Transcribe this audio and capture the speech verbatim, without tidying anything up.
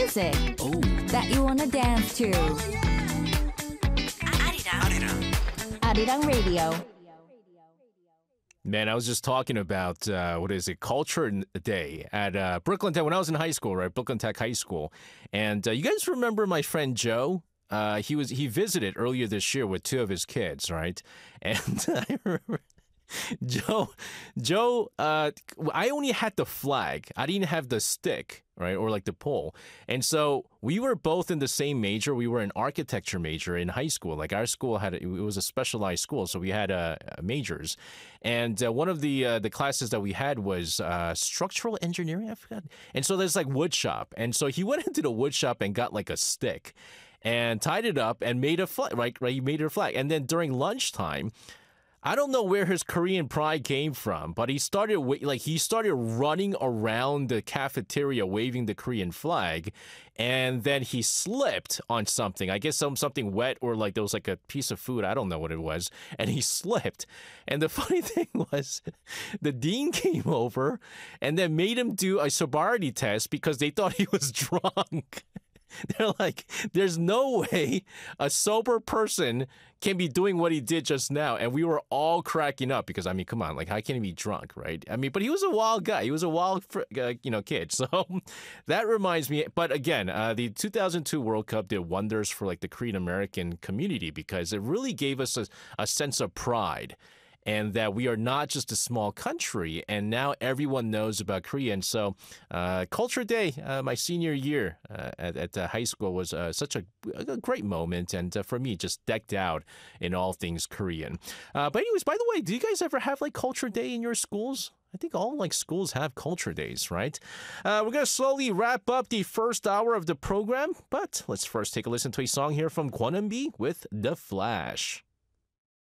music Oh, that you wanna dance to. Arirang. Arirang Radio. Man, I was just talking about, uh, what is it, Culture Day at uh, Brooklyn Tech when I was in high school, right? Brooklyn Tech High School. And uh, you guys remember my friend Joe? Uh, he was he visited earlier this year with two of his kids, right? And I remember Joe, Joe, uh, I only had the flag. I didn't have the stick, right? Or like the pole. And so we were both in the same major. We were an architecture major in high school. Like our school had, it was a specialized school. So we had uh, majors. And uh, one of the uh, the classes that we had was uh, structural engineering, I forgot. And so there's like wood shop. And so he went into the wood shop and got like a stick and tied it up and made a flag, right? Right? He made a flag. And then during lunchtime, I don't know where his Korean pride came from, but he started like he started running around the cafeteria waving the Korean flag, and then he slipped on something. I guess some something wet or like there was like a piece of food. I don't know what it was, and he slipped. And the funny thing was, the dean came over and then made him do a sobriety test because they thought he was drunk. They're like, there's no way a sober person can be doing what he did just now. And we were all cracking up because, I mean, come on, like, how can he be drunk, right? I mean, but he was a wild guy. He was a wild, uh, you know, kid. So that reminds me. But again, uh, the two thousand two World Cup did wonders for, like, the Korean American community because it really gave us a, a sense of pride. And that we are not just a small country, and now everyone knows about Korea. And so, uh, Culture Day, uh, my senior year uh, at, at uh, high school was uh, such a, a great moment, and uh, for me, just decked out in all things Korean. Uh, but anyways, by the way, do you guys ever have like Culture Day in your schools? I think all like schools have culture days, right? Uh, we're going to slowly wrap up the first hour of the program, but let's first take a listen to a song here from Kwon and B with The Flash.